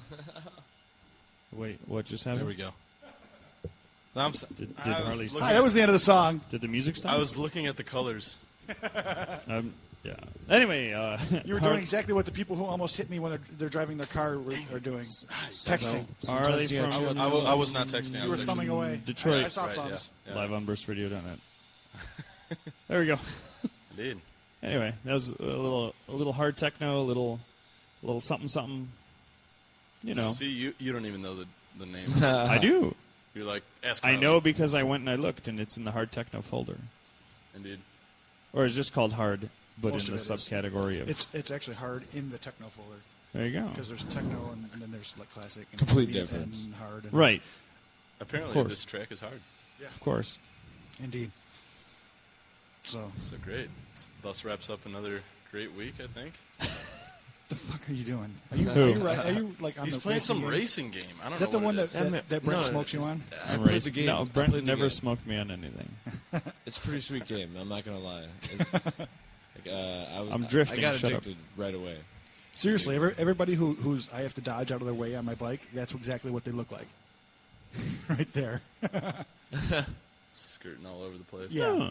Wait, what just happened? There we go. No, Did Harley stop? Hi, that was the end of the song. Did the music stop? I was looking at the colors. Yeah. Anyway, You were doing exactly what the people who almost hit me when they're driving their car are doing. Texting. Harley from I was not texting. I You was were thumbing away. Detroit. I saw Right, thumbs. yeah. live on burstradio.net. There we go. Indeed. Anyway, that was a little hard techno, a little something. You know, See, you don't even know the names. I do. You're like, ask I Harley. know because I went and I looked, and it's in the hard techno folder, Indeed. or it's just called hard, but Most in of the it is. subcategory of. It's actually hard in the techno folder There you go. because there's techno and then there's like classic and Complete heavy difference. and hard. And Right, Apparently, course. this track is hard. of course. Indeed. So, So great. Thus wraps up another great week, I think. the fuck are you doing? Are you, Who? are you like on He's the playing some game? racing game. I don't Is that know the one what it that, is. that Brent smokes you on? I played the game. No, I Brent played the never game. smoked me on anything. It's a pretty sweet game. I'm not gonna lie. I'm drifting, I got shut up. addicted right away. Seriously, everybody who's I have to dodge out of their way on my bike, that's exactly what they look like. Right there. Skirting all over the place. Yeah.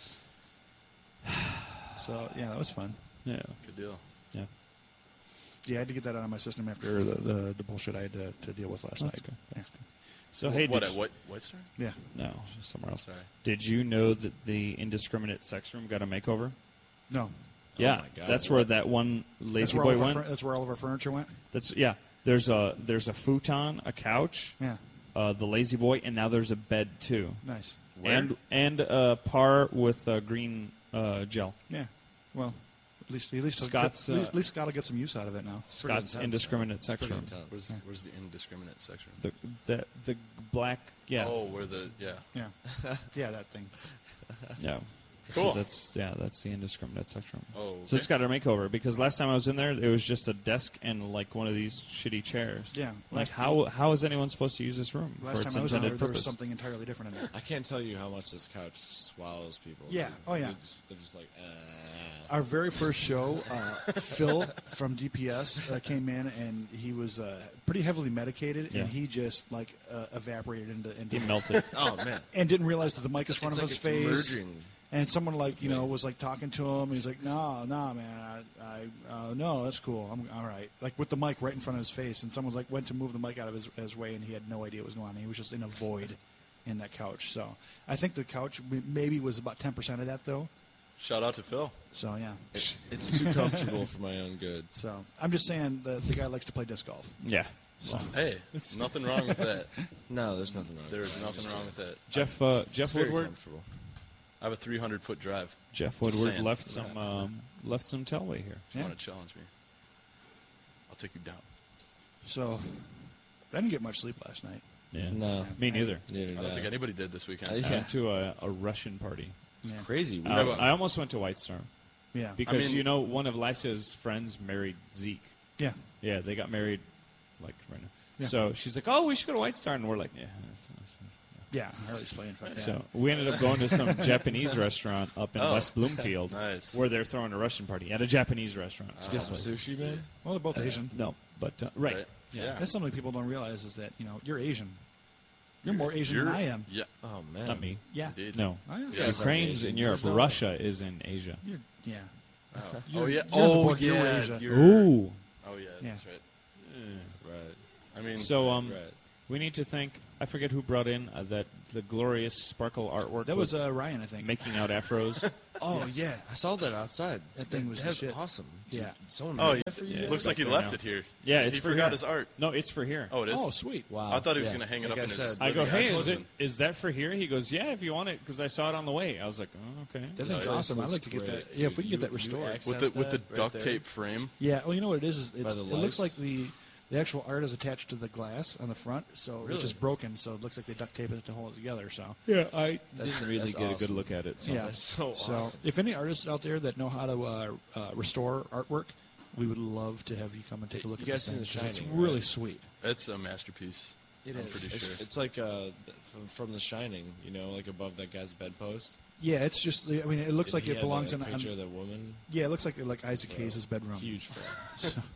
Huh. So, yeah, that was fun. Yeah. Good deal. Yeah. Yeah, I had to get that out of my system after the bullshit I had to deal with last That's night. good. Yeah. So hey, what did at White Star? Yeah. no, somewhere else. Sorry. Did you know that the indiscriminate sex room got a makeover? No. Yeah, my God, that's what? where that one That's lazy where, all boy of our went. that's where all of our furniture went? That's yeah. There's a futon, a couch, Yeah. the lazy boy, and now there's a bed too, Nice. Where? and a par with green gel. Yeah. Well, at least Scott's, at least Scott will get some use out of it now. Scott's intense, indiscriminate It's sex pretty room. intense. Where's the indiscriminate sex room? The black Oh, where the Yeah. Yeah, that thing. yeah. Cool. So that's the indiscriminate sex room. Oh, okay. So it's got a makeover because last time I was in there, it was just a desk and like one of these shitty chairs. Yeah. Like how is anyone supposed to use this room for Last its time I was in intended there was purpose? something entirely different in there. I can't tell you how much this couch swallows people. Yeah. Oh, yeah. They're just like, Our very first show, Phil from DPS came in, and he was pretty heavily medicated, Yeah. and he just like evaporated into He melted. oh man. and didn't realize that the mic is in front It's of like his it's face. merging. And someone was like talking to him. He's like, "No, man, no, that's cool. I'm all right." Like with the mic right in front of his face, and someone like went to move the mic out of his way, and he had no idea what was going on. He was just in a void in that couch. So I think the couch maybe was about 10% of that, though. Shout out to Phil. So yeah. It's too comfortable for my own good. So I'm just saying the guy likes to play disc golf. Yeah. So Hey, nothing wrong with that. No, there's nothing wrong. There with is that. nothing wrong with that. Jeff It's very Woodward. comfortable. I have a 300-foot drive. Jeff Just Woodward saying. left some tailway here. If you Yeah. want to challenge me, I'll take you down. So I didn't get much sleep last night. Yeah. No, Me neither. neither I did don't think anybody did this weekend. Yeah. I went to a Russian party. It's Yeah. crazy. We I almost went to White Star Yeah. because I mean- one of Lysia's friends married Zeke. Yeah. Yeah, they got married like right now. Yeah. So she's like, "Oh, we should go to White Star," and we're like, "Yeah." Yeah. Harley's playing. Fuck So we ended up going to some Japanese restaurant up in Oh. West Bloomfield, Nice. where they're throwing a Russian party at a Japanese restaurant. get some sushi, man. Well, they're both Asian. No, but right. Right. Yeah. That's something people don't realize is that you're Asian. You're more Asian than I am. Yeah. Oh man, Not me. Yeah. Indeed. No. Oh, yeah. Yes. Ukraine's in Europe. There's no- Russia is in Asia. Yeah. Oh, You're- yeah. you're the Oh, book, you're yeah. Asia. Ooh. Oh, yeah. Yeah. That's right. right? I mean, So Right. we need to thank. I forget who brought in the glorious sparkle artwork. That was with Ryan, I think. making out afros. Oh yeah, I saw that outside. That thing was the That's shit. awesome. Yeah. Someone oh, made yeah. that for you. Yeah. It looks like he Back left there it here. Yeah, it's he for forgot here. his art. No, it's for here. Oh, it is. Oh, sweet. Wow. I thought he was Yeah. going to hang it Like up I in his. said, I go, living hey, room. is that for here? He goes, yeah, if you want it, because I saw it on the way. I was like, oh, okay. That No, thing's it awesome. I'd looks like to get great. that. Yeah, if we can get that You restored. accent with the that right duct there. tape frame. Yeah, well, you know what it is? It the looks like lights? the actual art is attached to the glass on the front, so Really? it's just broken, so it looks like they duct tape it to hold it together. So Yeah, I That's- didn't really that's get a good awesome. look at it. So. yeah, That's so awesome. if any artists out there that know how to restore artwork, we would love to have you come and take a look You at guys this thing. seen The 'cause it's Shining, really right? sweet. It's a masterpiece. It I'm is. pretty sure. It's like from The Shining, like above that guy's bedpost. Yeah, it's just. I mean, it looks And like he it had belongs a in. picture of that woman. Yeah, it looks like Isaac Hayes' bedroom. Huge fan. So,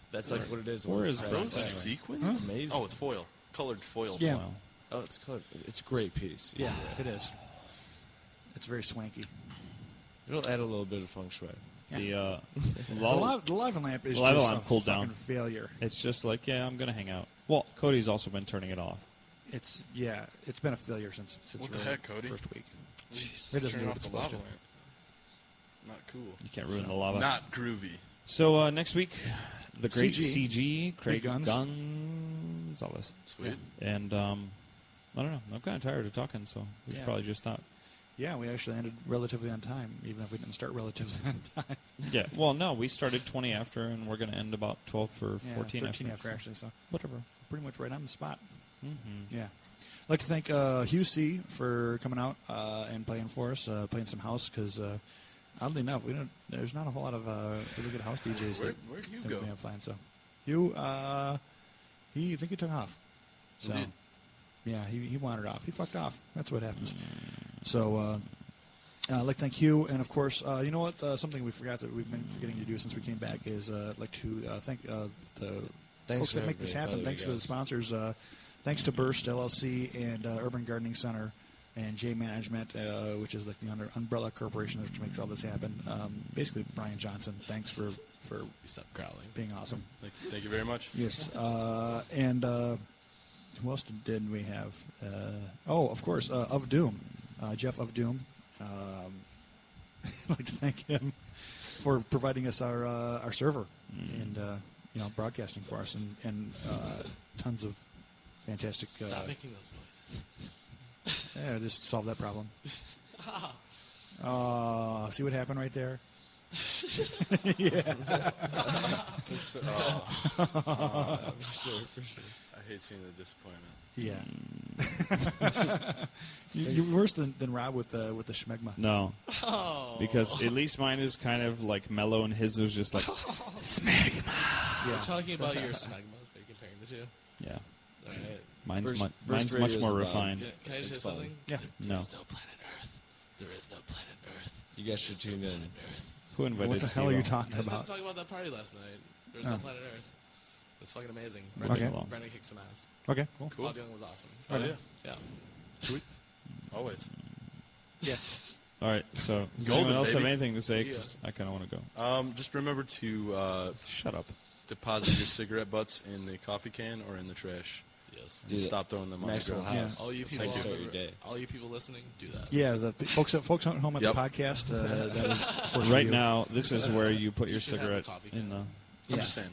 That's like what it is. Where is It's Brent? Those crazy. sequins? Amazing. Oh, it's foil. Colored foil. Yeah. Wow. Oh, it's colored. It's a great piece. Yeah, it is. It's very swanky. It'll add a little bit of feng shui. The The Lava Lamp is The Lava just Lamp a pulled fucking down. failure. it's just like, yeah, I'm gonna hang out. Well, Cody's also been turning it off. It's been a failure since What the really heck, Cody? first week. Jeez. It doesn't Turn do off what it's the lava supposed to. lamp. Not cool. You can't ruin the lava. Not groovy. So next week, the great CG. CG, Craig Guns. Gonzalez. Sweet. And I don't know. I'm kind of tired of talking, so we should Yeah. probably just stop. Yeah, we actually ended relatively on time, even if we didn't start relatively on time. Yeah. Well, no, we started 20 after, and we're going to end about 12 or Yeah, 14 13 after. after actually, so Whatever. pretty much right on the spot. Mm-hmm. Yeah. I'd like to thank Hugh C. for coming out and playing for us, playing some house, because oddly enough, there's not a whole lot of really good house DJs. Where'd Hugh that go? we have flying. So Hugh, I think he took off. So Indeed. yeah, he wandered off. He fucked off. That's what happens. So I'd like to thank Hugh, and of course, you know what? Something we forgot that we've been forgetting to do since we came back is I'd like to thank the Thanks folks to that make this everybody, happen. by the Thanks way, to the guys. sponsors. Thanks to Burst LLC and Urban Gardening Center and J Management, which is like the umbrella corporation which makes all this happen. Basically, Brian Johnson. Thanks for Stop growling. being awesome. Thank you very much. Yes, and who else did we have? Of course, Of Doom, Jeff of Doom. I'd like to thank him for providing us our server and broadcasting for us and tons of fantastic. Stop making those voices. Yeah, just solve that problem. See what happened right there? I hate seeing the disappointment. Yeah. You're worse than Rob with the schmegma. No. Because at least mine is kind of like mellow, and his was just like smegma. We're talking about your smegmas. Are you comparing the two? Yeah. All right. Mine's Burst mine's Radio much is more about- refined. Can I just It's say fun. something? Yeah. No. There is no planet Earth. There is no planet Earth. You guys should There is tune no in. planet Earth. Who invited What the hell are you Steve-O? talking I just had about? to talk about that party last night. There was Oh. no planet Earth. It was fucking amazing. Okay. Brendan kicked some ass. Okay, cool. Claude Young was awesome. Oh, yeah. Yeah. Always. Yes. All right. So does Golden, anyone else have baby. anything to say? 'Cause I kind of want to go. Just remember to Shut up. deposit your cigarette butts in the coffee can or in the trash. Yes. And stop throwing them on the Maxwell ground. House. All you That's people, how you start your day. all you people listening, do that. Yeah, the folks at home at Yep. the podcast. That is of course, Right you. now, this is where you put your should have a cigarette coffee in can. the. I'm Yeah. just saying.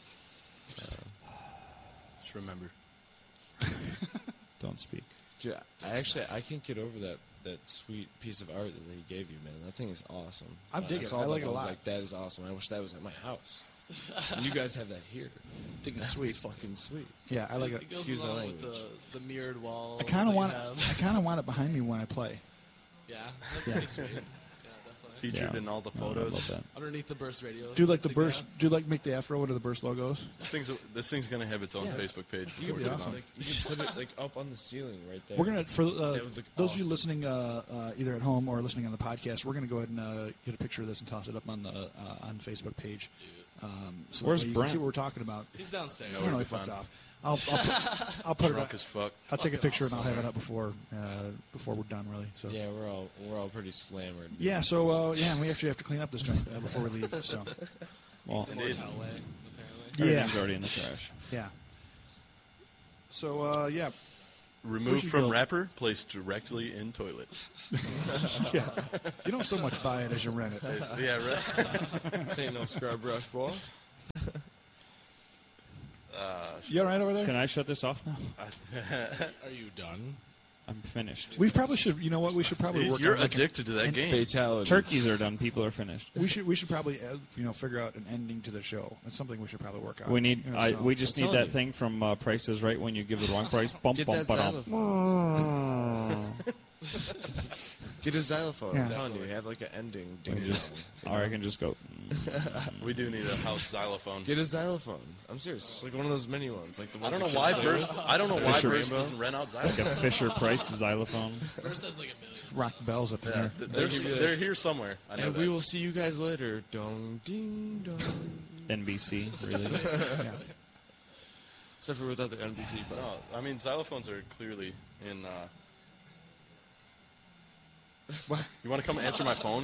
Just remember. Don't speak. Dude, I can't get over that sweet piece of art that he gave you, man. That thing is awesome. I dig it. saw I that, like it a was lot. Like, that is awesome. I wish that was at my house. And you guys have that here. I think it's It's sweet. fucking sweet. Yeah, I like It it. goes Excuse my along with language. the mirrored wall. I kind of want it behind me when I play. Yeah, that's Yeah. pretty sweet. Yeah, definitely. Featured Yeah. in all the No, I photos. love that. Underneath the Burst Radio. Do you like the Instagram. burst? Do you like make the afro into the burst logos? This thing's gonna have its own Yeah. Facebook page. You before can, it's put, done. like, you can put it like up on the ceiling right there. We're gonna for That would look those of you awesome. listening either at home or listening on the podcast. We're gonna go ahead and get a picture of this and toss it up on the on the Facebook page. So Where's that way you can Brent? see what we're talking about. He's downstairs. I don't know. He It'll be fucked fun. off. I'll put it Drunk up. as fuck. I'll take a Fucking picture and I'll awesome. have it up before we're done. Really. So Yeah, we're all pretty slammered. yeah. So and we actually have to clean up this joint before we leave. So Well, It's in Indeed. Motel Way, apparently. everything's yeah, already in the trash. yeah. So yeah, Removed Pushy from Bill. wrapper, placed directly in toilet. yeah. You don't so much buy it as you rent it. Yeah, right. This ain't no scrub brush, boy. You all right over there? Can I shut this off now? Are you done? I'm finished. We probably should. You know what? We should probably work. You're on like addicted to that and game. Fatality. Turkeys are done. People are finished. We should probably figure out an ending to the show. That's something we should probably work on. We need. You know, so- We just I'm need telling that you. thing from Price is Right when you give the wrong price. Bump Get bump that bump. xylophone. Get a xylophone. Yeah. I'm telling you, have like an ending. Ding dong. Or I can just go. We do need a house xylophone. Get a xylophone. I'm serious. It's like one of those mini ones. Like the I ones don't know that why kids play Burst. with. I don't know why Fisher Burst Rainbow. doesn't rent out Like a xylophone. Fisher Price xylophone. Burst has like a million. rock bells up in Yeah, there. they're here somewhere. I know And that. we will see you guys later. Dong ding dong. NBC, really. Yeah. Except for without the NBC. But No, I mean xylophones are clearly in. What? You want to come answer my phone?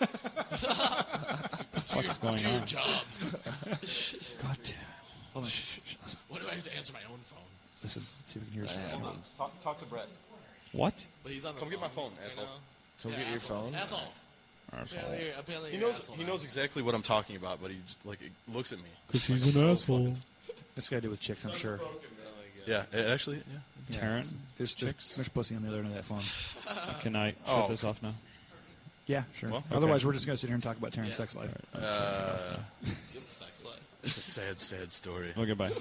What's going Do your on? job. God damn. Hold on. Shh, shh, listen. What do I have to answer my own phone? Listen. See if we can hear that us. happens. Talk to Brett. What? But he's on the Come phone. get my phone, you asshole. know? Come Yeah, get your asshole. phone. Asshole. Apparently He you're an knows. asshole He now. knows exactly what I'm talking about, but he just like looks at me. Because he's Like I'm an so asshole. fucking- This guy did with chicks, I'm sure. Yeah, it actually. Yeah. Yeah. Tarrant? There's pussy on the other end of that phone. Can I shut Oh. this off now? Yeah, sure. Well, Otherwise, we're just going to sit here and talk about Tarrant's sex life. Give the sex life. It's a sad, sad story. Okay, bye.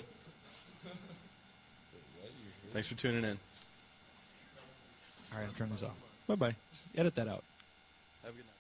Thanks for tuning in. All right, I'll turn this off. Bye-bye. Edit that out. Have a good night.